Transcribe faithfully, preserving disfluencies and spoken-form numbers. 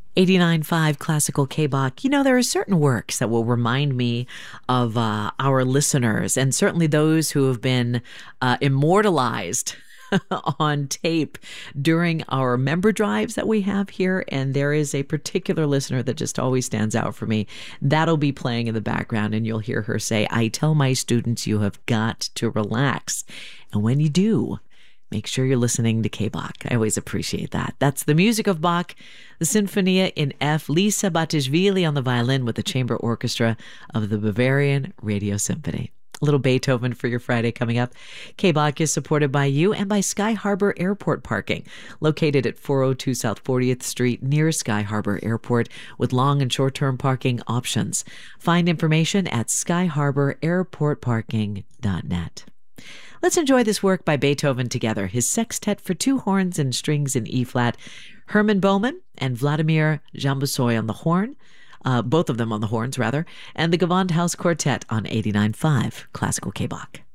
eighty-nine point five Classical K-Bach. You know, there are certain works that will remind me of uh, our listeners, and certainly those who have been uh, immortalized on tape during our member drives that we have here. And there is a particular listener that just always stands out for me. That'll be playing in the background, and you'll hear her say, "I tell my students you have got to relax. And when you do, make sure you're listening to K-Bach." I always appreciate that. That's the music of Bach, the Sinfonia in F, Lisa Batishvili on the violin with the chamber orchestra of the Bavarian Radio Symphony. A little Beethoven for your Friday coming up. K-Bach is supported by you and by Sky Harbor Airport Parking, located at four oh two South fortieth Street near Sky Harbor Airport, with long and short-term parking options. Find information at sky harbor airport parking dot net. Let's enjoy this work by Beethoven together, his sextet for two horns and strings in E-flat. Herman Bowman and Vladimir Zhambusoy on the horn, uh, both of them on the horns, rather, and the Gewandhaus Quartet on eighty-nine point five Classical K-Bach.